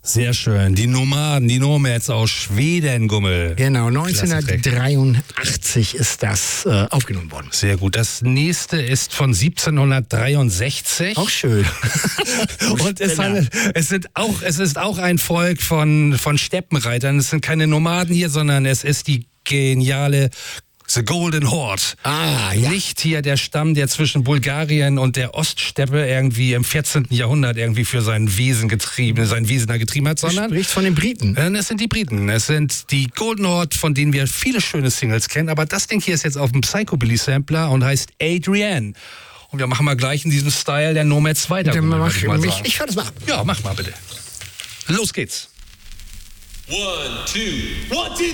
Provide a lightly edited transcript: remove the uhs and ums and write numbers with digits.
Sehr schön. Die Nomaden, die Nomads aus Schweden, Gummel. Genau, 1983 ist das aufgenommen worden. Sehr gut. Das nächste ist von 1763. Auch schön. Und es ist auch ein Volk von Steppenreitern. Es sind keine Nomaden hier, sondern es ist die geniale The Golden Horde. Ah, ja. Nicht hier der Stamm, der zwischen Bulgarien und der Oststeppe irgendwie im 14. Jahrhundert irgendwie für sein Wesen getrieben hat, sondern Du sprichst von den Briten. es sind die Briten. Es sind die Golden Horde, von denen wir viele schöne Singles kennen. Aber das Ding hier ist jetzt auf dem Psychobilly-Sampler und heißt Adrienne. Und wir machen mal gleich in diesem Style der Nomads weiter. Ich fahr das mal ab. Ja, mach mal bitte. Los geht's. 1, 2, 1, 2.